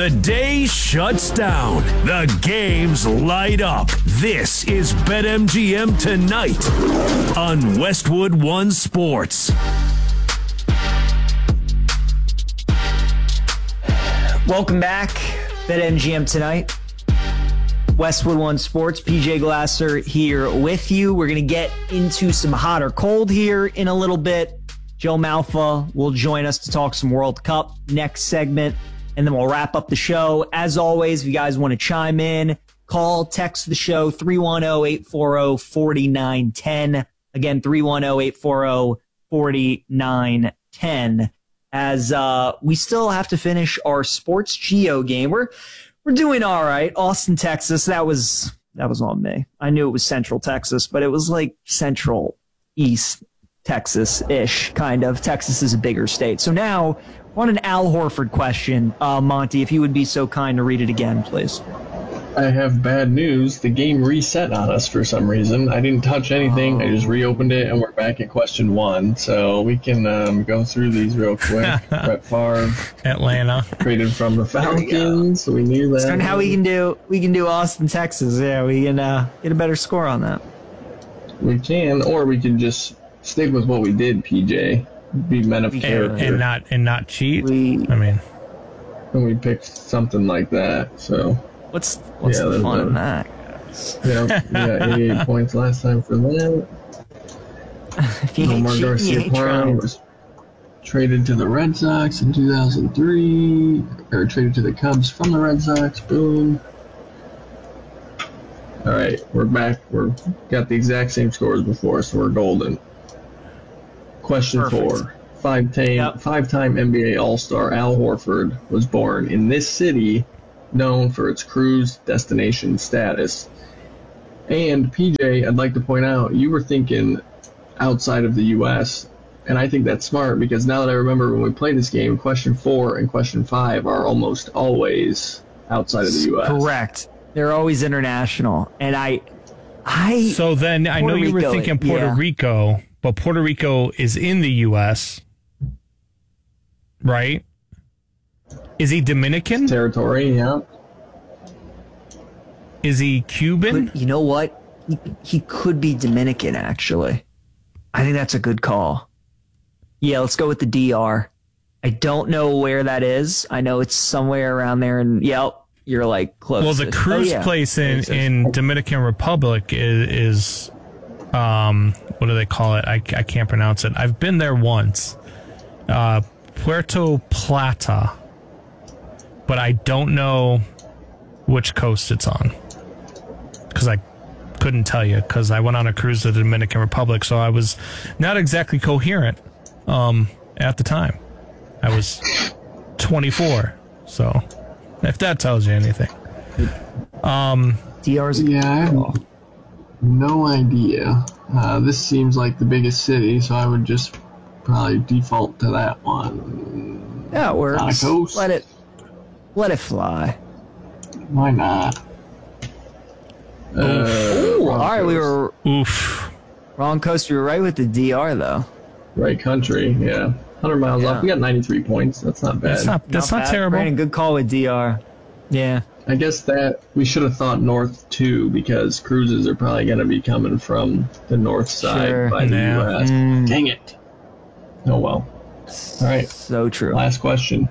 The day shuts down. The games light up. This is BetMGM Tonight on Westwood One Sports. Welcome back. BetMGM Tonight. Westwood One Sports. PJ Glasser here with you. We're going to get into some hot or cold here in a little bit. Joe Malfa will join us to talk some World Cup next segment, and then we'll wrap up the show. As always, if you guys want to chime in, call, text the show, 310-840-4910. Again, 310-840-4910. As we still have to finish our Sports Geo game. We're doing all right. Austin, Texas. That was on me. I knew it was Central Texas, but it was like Central East Texas-ish, kind of. Texas is a bigger state. So now, on an Al Horford question, Monty, if you would be so kind to read it again, please. I have bad news. The game reset on us for some reason. I didn't touch anything. I just reopened it, and we're back at question 1. So we can go through these real quick. Brett Favre, Atlanta, traded from the Falcons. So we knew that. And how we can do Austin, Texas. Yeah, we can get a better score on that. We can, or we can just stick with what we did, PJ. Be men of character and not cheat. And we picked something like that. So. What's the fun in that? Yeah, we got 88 points last time for that. Omar Garcia was traded to the Red Sox in 2003, or traded to the Cubs from the Red Sox. Boom. All right, we're back. We're got the exact same scores before, so we're golden. Question 4. Five-time NBA All-Star Al Horford was born in this city, known for its cruise destination status. And PJ, I'd like to point out, you were thinking outside of the U.S., and I think that's smart because now that I remember when we played this game, question 4 and question 5 are almost always outside of the U.S. Correct. They're always international. And So then I know you were thinking Puerto Rico, but Puerto Rico is in the U.S., right? Is he Dominican? Territory, yeah. Is he Cuban? But you know what? He could be Dominican, actually. I think that's a good call. Yeah, let's go with the DR. I don't know where that is. I know it's somewhere around there, and you're like close. Well, the cruise place in Dominican Republic is what do they call it? I can't pronounce it. I've been there once. Puerto Plata. But I don't know which coast it's on because I couldn't tell you because I went on a cruise to the Dominican Republic, so I was not exactly coherent at the time. I was 24, so if that tells you anything. DR's I have no idea. This seems like the biggest city, so I would just probably default to that one. That works. On a coast. Let it fly. Why not? All right, we were Oof. Wrong coast. We were right with the DR, though. Right country, yeah. 100 miles off. We got 93 points. That's not bad. That's not terrible. Brandon, good call with DR. Yeah. I guess that we should have thought north, too, because cruises are probably going to be coming from the north side by the U.S. Dang it. Oh, well. All right. So true. Last question.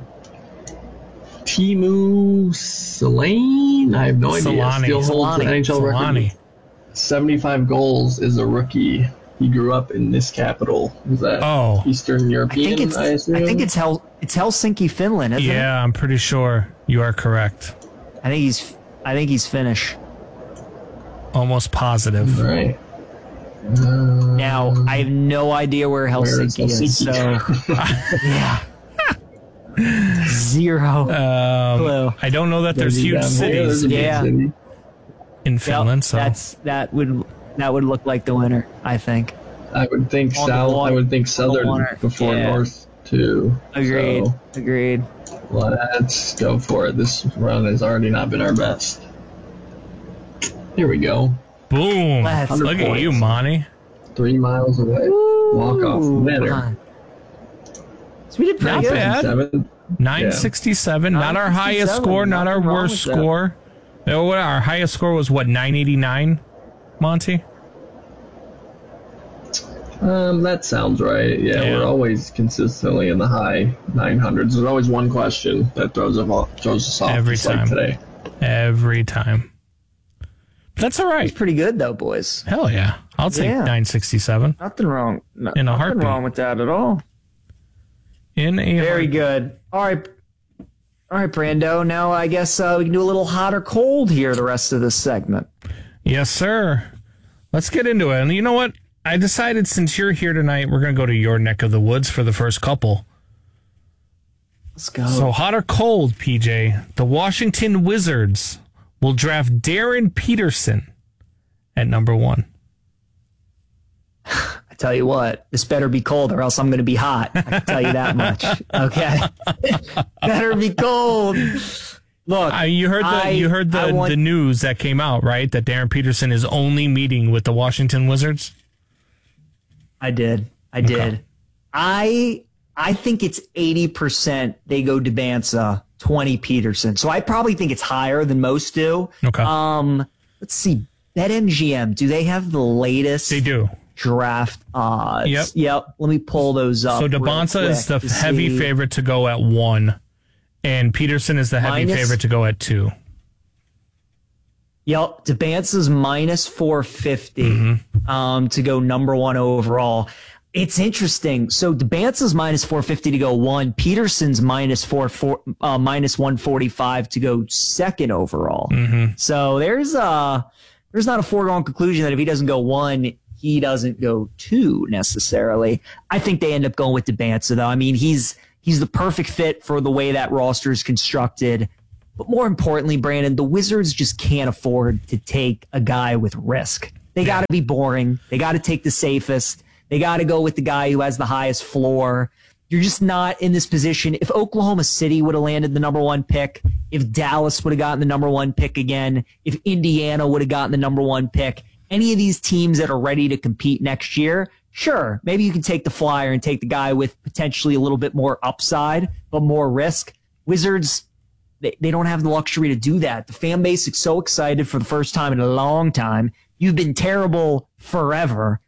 Timu Solane? I have no idea. Still holds the NHL record. 75 goals as a rookie. He grew up in this capital. Is that Eastern European? I assume? I think it's Helsinki, Finland, isn't it? Yeah, I'm pretty sure you are correct. I think he's Finnish. Almost positive. Right. Now I have no idea where Helsinki is. So yeah. Zero clue. I don't know that there's huge cities in Finland, so that would look like the winner, I think. I would think south. I would think southern before north too. Agreed. Let's go for it. This run has already not been our best. Here we go. Boom! Look at you, Monty. 3 miles away. Walk off winner. So we did pretty Not good. bad. 967. Not our highest score, not our worst score. Our highest score was what, 989, Monty? That sounds right. Yeah, we're always consistently in the high 900s. There's always one question that throws us off every time. Like today. Every time. That's all right. It's pretty good though, boys. Hell yeah. I'll take 967. Nothing wrong. In a heartbeat. Nothing wrong with that at all. Very good. All right, Brando. Now I guess we can do a little hot or cold here the rest of this segment. Yes, sir. Let's get into it. And you know what? I decided since you're here tonight, we're going to go to your neck of the woods for the first couple. Let's go. So hot or cold, PJ? The Washington Wizards will draft Darren Peterson at number 1. I tell you what, this better be cold or else I'm going to be hot. I can tell you that much. Okay, better be cold. Look, you heard the news that came out, right? That Darren Peterson is only meeting with the Washington Wizards. I did. I think it's 80% they go Debanza, 20 Peterson. So I probably think it's higher than most do. Okay. Let's see. BetMGM, do they have the latest? They do. Draft odds. Yep. Let me pull those up. So Debanza is the heavy favorite to go at 1, and Peterson is the heavy favorite to go at 2. Yep, Debanza's minus 450 to go number 1 overall. It's interesting. So Debanza's minus 450 to go 1. Peterson's minus 145 to go 2nd overall. So there's not a foregone conclusion that if he doesn't go 1, he doesn't go 2 necessarily. I think they end up going with Debanza though. I mean, he's the perfect fit for the way that roster is constructed. But more importantly, Brandon, the Wizards just can't afford to take a guy with risk. They got to be boring. They got to take the safest. They got to go with the guy who has the highest floor. You're just not in this position. If Oklahoma City would have landed the number 1 pick, if Dallas would have gotten the number 1 pick again, if Indiana would have gotten the number 1 pick, any of these teams that are ready to compete next year, sure, maybe you can take the flyer and take the guy with potentially a little bit more upside, but more risk. Wizards, they don't have the luxury to do that. The fan base is so excited for the first time in a long time. You've been terrible forever.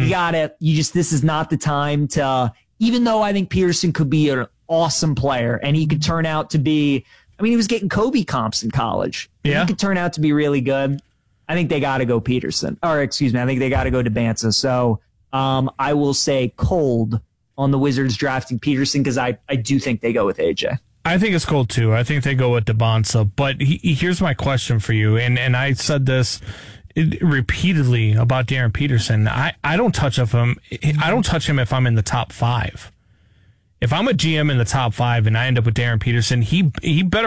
This is not the time to, even though I think Peterson could be an awesome player and he could turn out to be, I mean, he was getting Kobe comps in college. Yeah. He could turn out to be really good. I think they got to go Peterson. I think they got to go Debanza. So I will say cold on the Wizards drafting Peterson because I do think they go with AJ. I think it's cold too. I think they go with Debanza. But here's my question for you, and I said this repeatedly about Darren Peterson. I don't touch him. I don't touch him if I'm in the top 5. If I'm a GM in the top 5 and I end up with Darren Peterson, he better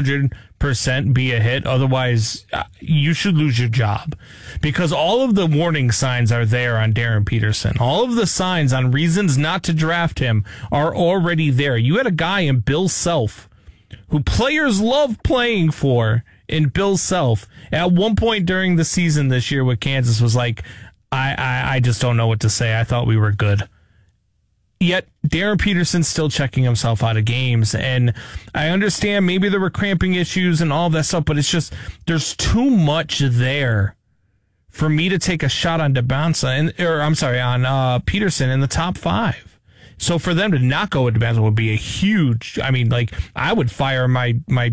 100% be a hit. Otherwise, you should lose your job because all of the warning signs are there on Darren Peterson. All of the signs on reasons not to draft him are already there. You had a guy in Bill Self who players love playing for in Bill Self at one point during the season this year with Kansas was like, I just don't know what to say. I thought we were good. Yet Darren Peterson's still checking himself out of games. And I understand maybe there were cramping issues and all that stuff, but it's just there's too much there for me to take a shot on on Peterson in the top 5. So for them to not go with Debanza would be a huge, I would fire my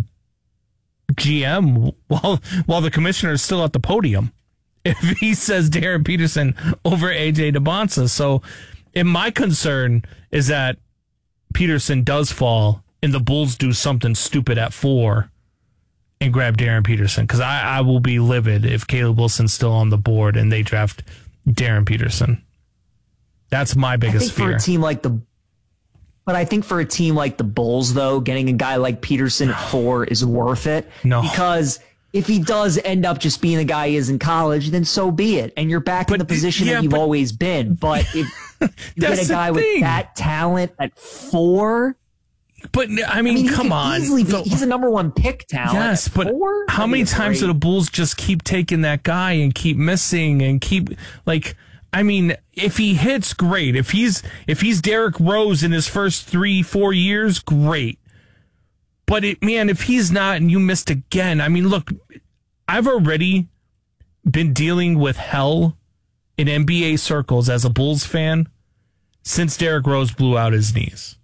GM while the commissioner is still at the podium if he says Darren Peterson over AJ Debanza. So my concern is that Peterson does fall and the Bulls do something stupid at 4 and grab Darren Peterson because I will be livid if Caleb Wilson's still on the board and they draft Darren Peterson. That's my biggest fear. I think for a team like the Bulls, though, getting a guy like Peterson at 4 is worth it. No. Because if he does end up just being the guy he is in college, then so be it. And you're back in the position that you've always been. But if you get a guy with that talent at 4... But, come on. He's a number 1 pick talent. Yes, but 4? How many times do the Bulls just keep taking that guy and keep missing and keep, I mean, if he hits, great. If he's Derrick Rose in his first 3-4 years, great. But if he's not and you missed again, I mean, look, I've already been dealing with hell in NBA circles as a Bulls fan since Derrick Rose blew out his knees.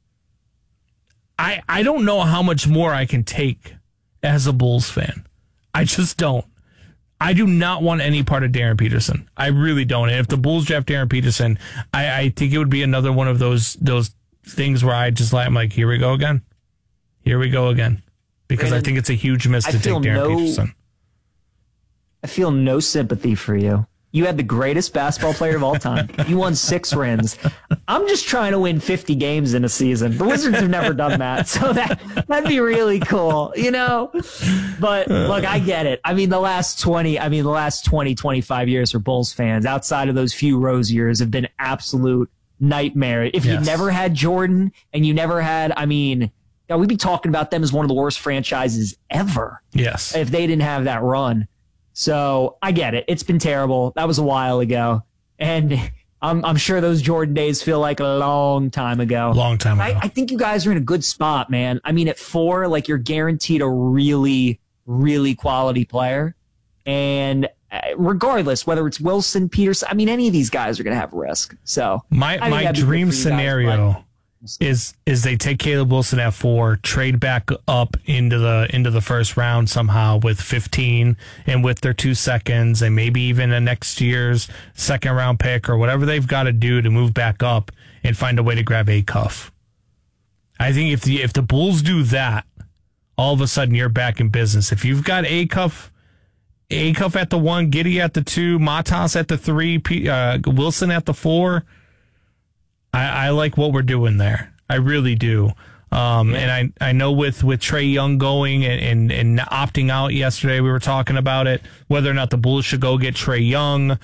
I don't know how much more I can take as a Bulls fan. I just don't. I do not want any part of Darren Peterson. I really don't. And if the Bulls draft Darren Peterson, I think it would be another one of those things where I'm like, here we go again. Here we go again. Because Brandon, I think it's a huge miss to take Darren Peterson. I feel no sympathy for you. You had the greatest basketball player of all time. You won 6 rings. I'm just trying to win 50 games in a season. The Wizards have never done that. So that'd be really cool, But look, I get it. I mean, the last 20, 25 years for Bulls fans, outside of those few Rose years, have been absolute nightmare. If you never had Jordan and you never had, we'd be talking about them as one of the worst franchises ever. Yes. If they didn't have that run. So I get it. It's been terrible. That was a while ago. And I'm sure those Jordan days feel like a long time ago. Long time ago. I think you guys are in a good spot, man. I mean, at 4, like, you're guaranteed a really, really quality player. And regardless, whether it's Wilson, Peterson, any of these guys are going to have risk. So my dream scenario is they take Caleb Wilson at 4, trade back up into the first round somehow with 15 and with their 2 seconds and maybe even a next year's second round pick or whatever they've got to do to move back up and find a way to grab Acuff. I think if the Bulls do that, all of a sudden you're back in business. If you've got Acuff at the 1, Giddey at the 2, Matas at the 3, Wilson at the 4. I like what we're doing there. I really do. And I know with Trae Young going and opting out yesterday, we were talking about it, whether or not the Bulls should go get Trae Young,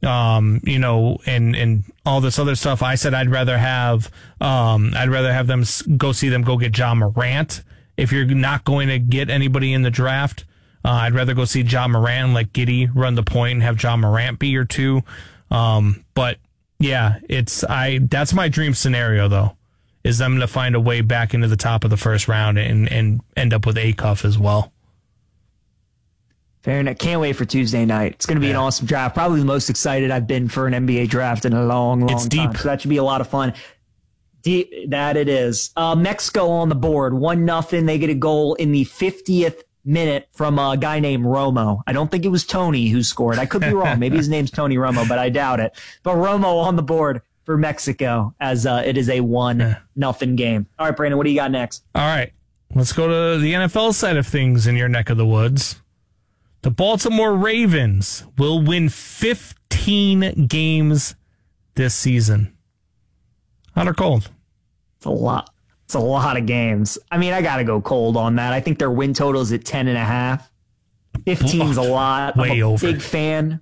and all this other stuff. I said I'd rather have them go see them go get Ja Morant. If you're not going to get anybody in the draft, I'd rather go see Ja Morant and let Giddey run the point and have Ja Morant be your 2. But yeah, that's my dream scenario though, is them to find a way back into the top of the first round and end up with Acuff as well. Fair enough. Can't wait for Tuesday night. It's going to be an awesome draft. Probably the most excited I've been for an NBA draft in a long it's time. Deep. So that should be a lot of fun. Deep, that it is. Mexico on the board, 1-0. They get a goal in the 50th minute from a guy named Romo. I don't think it was Tony who scored. I could be wrong. Maybe his name's Tony Romo, but I doubt it. But Romo on the board for Mexico as it is a 1-0 game. All right, Brandon, what do you got next? All right, let's go to the NFL side of things in your neck of the woods. The Baltimore Ravens will win 15 games this season. Hot or cold? It's a lot. It's a lot of games. I got to go cold on that. I think their win total is at 10.5. 15's a lot. Way over. Big fan.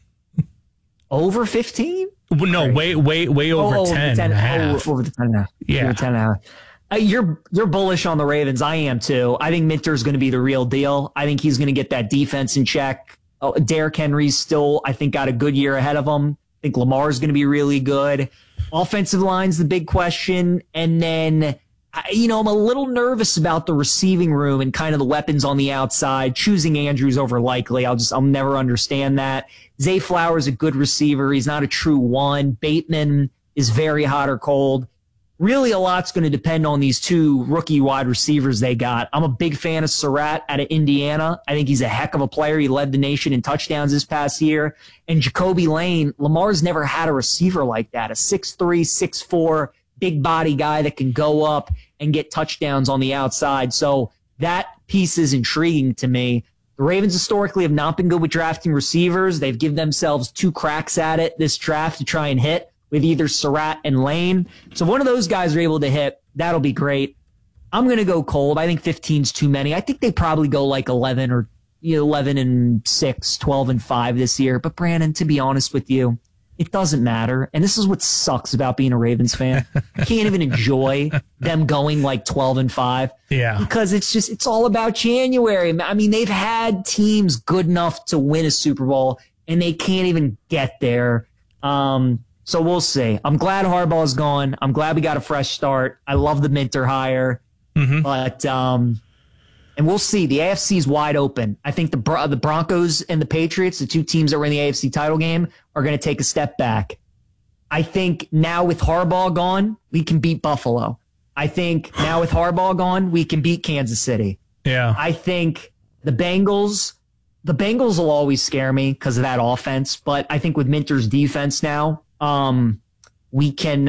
Over 15? No, way over 10.5. Over the 10.5. Yeah. Over 10.5. You're bullish on the Ravens. I am too. I think Minter's going to be the real deal. I think he's going to get that defense in check. Derrick Henry's still, I think, got a good year ahead of him. I think Lamar's going to be really good. Offensive line's the big question. And then, I'm a little nervous about the receiving room and kind of the weapons on the outside. Choosing Andrews over Likely, I'll never understand that. Zay Flowers a good receiver. He's not a true 1. Bateman is very hot or cold. Really, a lot's going to depend on these 2 rookie wide receivers they got. I'm a big fan of Surratt out of Indiana. I think he's a heck of a player. He led the nation in touchdowns this past year. And Jacoby Lane, Lamar's never had a receiver like that, a 6'3", 6'4", big body guy that can go up and get touchdowns on the outside. So that piece is intriguing to me. The Ravens historically have not been good with drafting receivers. They've given themselves 2 cracks at it this draft to try and hit with either Surratt and Lane. So if one of those guys are able to hit, that'll be great. I'm going to go cold. I think 15's too many. I think they probably go like 11 or 11-6, 12-5 this year. But Brandon, to be honest with you, it doesn't matter. And this is what sucks about being a Ravens fan. You can't even enjoy them going like 12-5. Yeah. Because it's all about January. They've had teams good enough to win a Super Bowl and they can't even get there. So we'll see. I'm glad Harbaugh's gone. I'm glad we got a fresh start. I love the Minter hire. But and we'll see. The AFC is wide open. I think the Broncos and the Patriots, the two teams that were in the AFC title game, are going to take a step back. I think now with Harbaugh gone, we can beat Buffalo. I think now with Harbaugh gone, we can beat Kansas City. Yeah. I think the Bengals will always scare me because of that offense. But I think with Minter's defense now, we can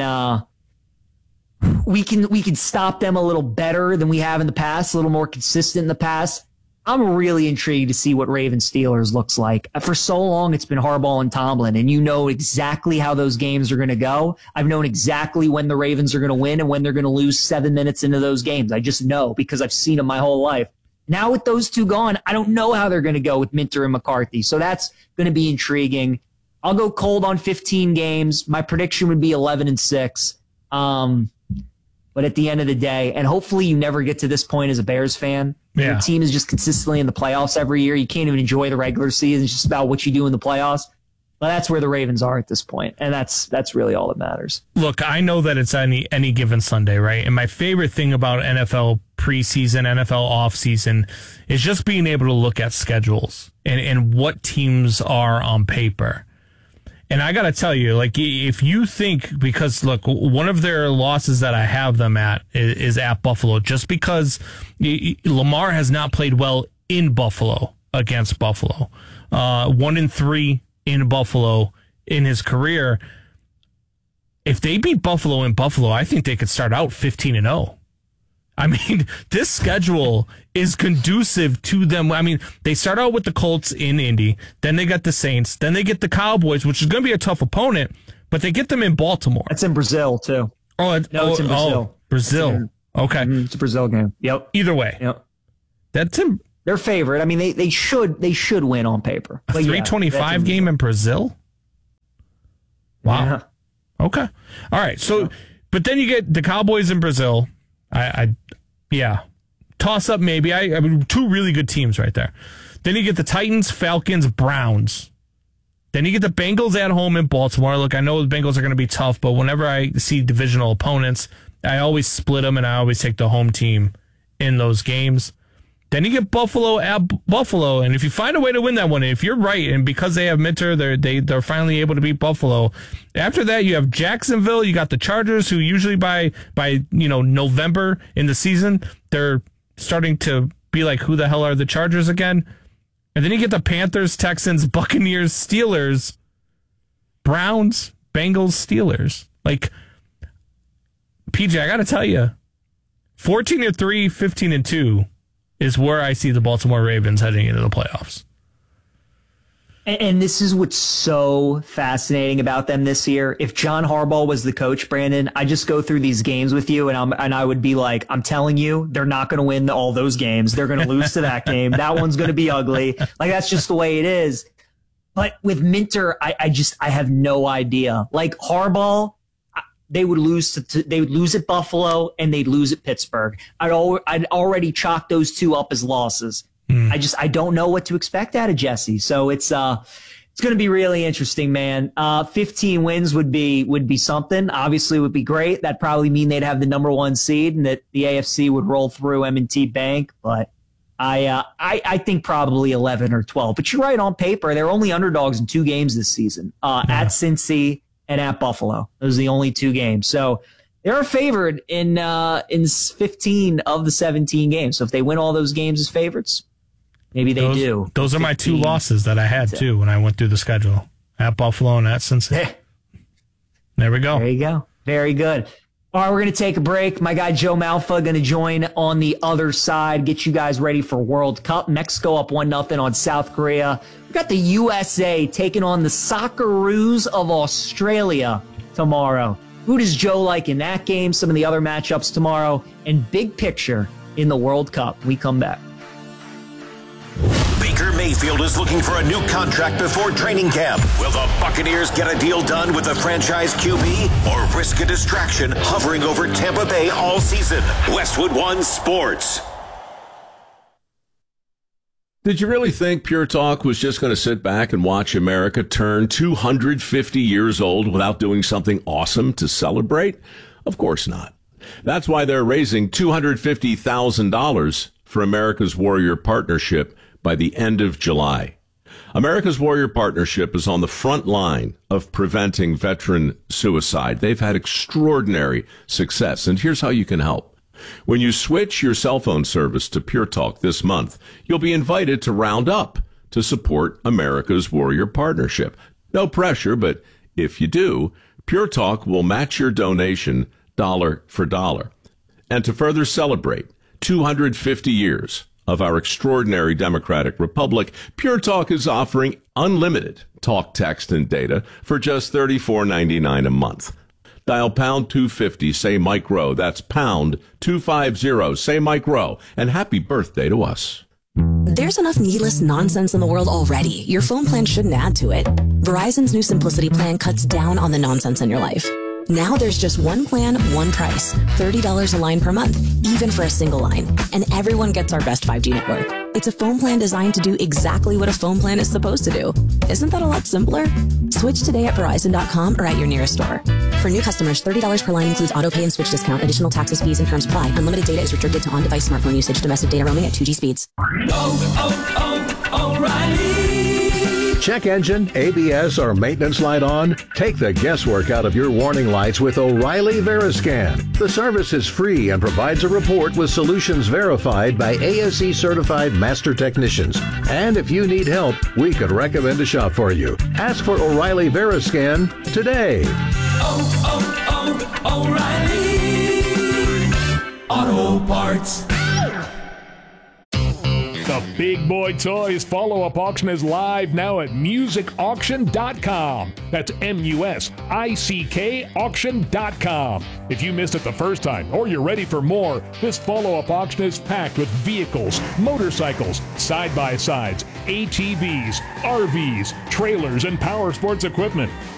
stop them a little better than we have in the past, a little more consistent in the past. I'm really intrigued to see what Ravens Steelers looks like. For so long, it's been Harbaugh and Tomlin, and you know exactly how those games are going to go. I've known exactly when the Ravens are going to win and when they're going to lose 7 minutes into those games. I just know because I've seen them my whole life. Now with those two gone, I don't know how they're going to go with Minter and McCarthy. So that's going to be intriguing. I'll go cold on 15 games. My prediction would be 11-6. But at the end of the day, and hopefully you never get to this point as a Bears fan. Yeah. Your team is just consistently in the playoffs every year. You can't even enjoy the regular season. It's just about what you do in the playoffs. But that's where the Ravens are at this point, and that's really all that matters. Look, I know that it's any given Sunday, right? And my favorite thing about NFL preseason, NFL offseason is just being able to look at schedules and what teams are on paper. And I got to tell you, like, if you think, because, look, one of their losses that I have them at is at Buffalo, just because Lamar has not played well in Buffalo against Buffalo. 1-3 in Buffalo in his career. If they beat Buffalo in Buffalo, I think they could start out 15-0. I mean, this schedule is conducive to them. I mean, they start out with the Colts in Indy, then they got the Saints, then they get the Cowboys, which is going to be a tough opponent, but they get them in Baltimore. That's in Brazil, too. It's in Brazil. Oh, Brazil. Okay. It's a Brazil game. Yep. Either way. Yep. That's in They're favored. I mean, they should win on paper. a 325 game in Brazil? Wow. Yeah. Okay. All right. So, but then you get the Cowboys in Brazil. Yeah. Toss up maybe. I mean, two really good teams right there. Then you get the Titans, Falcons, Browns. Then you get the Bengals at home in Baltimore. Look, I know the Bengals are going to be tough, but whenever I see divisional opponents, I always split them and I always take the home team in those games. Then you get Buffalo at Buffalo, and if you find a way to win that one, if you're right, and because they have Minter, they're finally able to beat Buffalo. After that, you have Jacksonville. You got the Chargers, who usually by November in the season, they're starting to be like, who the hell are the Chargers again? And then you get the Panthers, Texans, Buccaneers, Steelers, Browns, Bengals, Steelers. Like, PJ, I got to tell you, 14-3, 15-2. is where I see the Baltimore Ravens heading into the playoffs. And this is what's so fascinating about them this year. If John Harbaugh was the coach, Brandon, I just go through these games with you, and I would be like, I'm telling you, they're not going to win all those games. They're going to lose to that game. That one's going to be ugly. Like, that's just the way it is. But with Minter, I have no idea. Like, Harbaugh, they would lose at Buffalo and they'd lose at Pittsburgh. I'd already chalked those two up as losses. I don't know what to expect out of Jesse. So it's going to be really interesting, man. 15 wins would be something. Obviously, would be great. That'd probably mean they'd have the number 1 seed and that the AFC would roll through M&T Bank. But I think probably 11 or 12. But you're right, on paper, they're only underdogs in 2 games this season. At Cincy and at Buffalo. Those are the only 2 games. So they're favored in 15 of the 17 games. So if they win all those games as favorites, maybe they do. Those are my 2 losses that I had, too, when I went through the schedule. At Buffalo and at Cincinnati. There we go. There you go. Very good. All right, we're going to take a break. My guy Joe Malfa going to join on the other side, get you guys ready for World Cup. Mexico up 1-0 on South Korea. We got the USA taking on the Socceroos of Australia tomorrow. Who does Joe like in that game? Some of the other matchups tomorrow, and big picture in the World Cup. We come back. Baker Mayfield is looking for a new contract before training camp. Will the Buccaneers get a deal done with the franchise QB or risk a distraction hovering over Tampa Bay all season? Westwood One Sports. Did you really think Pure Talk was just going to sit back and watch America turn 250 years old without doing something awesome to celebrate? Of course not. That's why they're raising $250,000 for America's Warrior Partnership by the end of July. America's Warrior Partnership is on the front line of preventing veteran suicide. They've had extraordinary success, and here's how you can help. When you switch your cell phone service to Pure Talk this month, you'll be invited to round up to support America's Warrior Partnership. No pressure, but if you do, Pure Talk will match your donation dollar for dollar. And to further celebrate 250 years of our extraordinary democratic republic, Pure Talk is offering unlimited talk, text, and data for just $34.99 a month. Dial pound 250, say Mike Rowe. That's pound 250, say Mike Rowe. And happy birthday to us. There's enough needless nonsense in the world already. Your phone plan shouldn't add to it. Verizon's new Simplicity plan cuts down on the nonsense in your life. Now there's just one plan, one price. $30 a line per month, even for a single line. And everyone gets our best 5G network. It's a phone plan designed to do exactly what a phone plan is supposed to do. Isn't that a lot simpler? Switch today at Verizon.com or at your nearest store. For new customers, $30 per line includes auto pay and switch discount. Additional taxes, fees, and terms apply. Unlimited data is restricted to on-device smartphone usage. Domestic data roaming at 2G speeds. O'Reilly. Check engine, ABS, or maintenance light on? Take the guesswork out of your warning lights with O'Reilly Veriscan. The service is free and provides a report with solutions verified by ASE certified master technicians. And if you need help, we could recommend a shop for you. Ask for O'Reilly Veriscan today. O'Reilly Auto Parts. The Big Boy Toys follow-up auction is live now at musicauction.com. That's MUSICK auction.com. If you missed it the first time or you're ready for more, this follow-up auction is packed with vehicles, motorcycles, side-by-sides, ATVs, RVs, trailers, and power sports equipment.